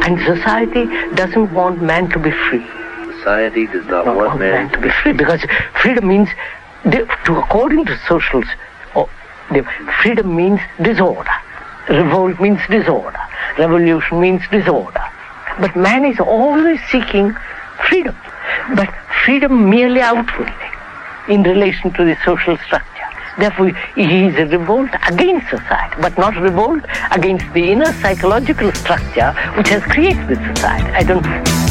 And society doesn't want man to be free. Society does not want man to be free, because freedom means, according to socials, freedom means disorder. Revolt means disorder. Revolution means disorder. But man is always seeking freedom. But freedom merely outwardly, in relation to the social structure. Therefore, he is a revolt against society, but not a revolt against the inner psychological structure which has created the society. I don't